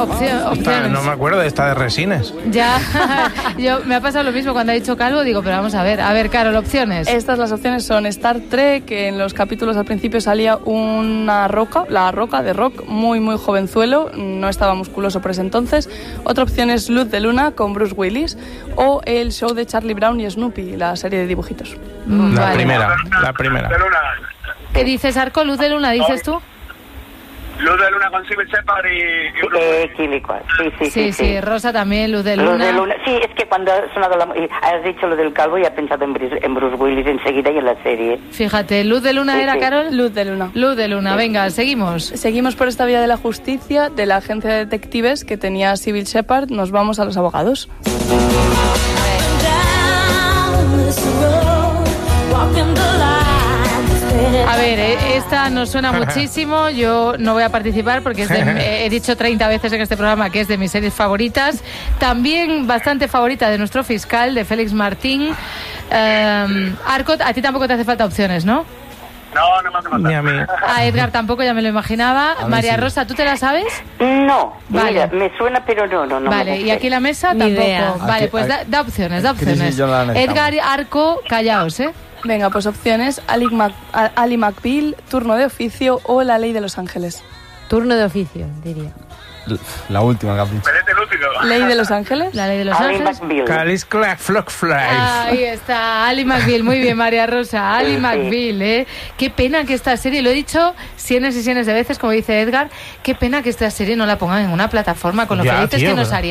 opciones. No me acuerdo de esta de Resines. Ya, me ha pasado lo mismo cuando ha dicho Calvo, digo, pero vamos a ver, Carol, opciones. Estas las opciones son Star Trek, que en los capítulos al principio salía una roca, la roca de Rock, muy muy jovenzuelo, no estaba musculoso por ese entonces. Otra opción es Luz de Luna con Bruce Willis, o el show de Charlie Brown y Snoopy, la serie de dibujitos. La primera. ¿Qué dices, Arco? Luz de Luna, ¿dices tú? Luz de Luna con Cybill Shepherd y Sí, Rosa también, Luz de Luna. Luz de Luna. Sí, es que cuando ha sonado has dicho lo del calvo y he pensado en Bruce Willis enseguida y en la serie. Fíjate, ¿Luz de Luna era, Carol? Luz de Luna. Luz de Luna, venga, seguimos. Seguimos por esta vía de la justicia, de la agencia de detectives que tenía Cybill Shepherd, nos vamos a los abogados. A ver, esta nos suena muchísimo. Yo no voy a participar porque he dicho 30 veces en este programa que es de mis series favoritas. También bastante favorita de nuestro fiscal, de Félix Martín. Arco, a ti tampoco te hace falta opciones, ¿no? No me hace falta. Ni a mí. A Edgar tampoco, ya me lo imaginaba. María sí. Rosa, ¿tú te la sabes? No, Vale. mira, me suena, pero no. Vale, y aquí la mesa Ni tampoco. idea. Vale, Aquí, pues da opciones, Crisis, yo la necesitamos. Edgar, Arco, callaos, ¿eh? Venga, pues opciones, Ali McBeal, Turno de oficio o La ley de Los Ángeles. Turno de oficio, diría. La última que has dicho. Pero es el último. ¿Ley de Los Ángeles? La ley de Los Ali Ángeles. McBeal. Calis Clack Flock Fly. Ahí está, Ali McBeal, muy bien, María Rosa, Ali Sí. McBeal, ¿eh? Qué pena que esta serie, lo he dicho cientos y cientos de veces, como dice Edgar, qué pena que esta serie no la pongan en una plataforma con lo Ya, felices tío, que nos pero- haría.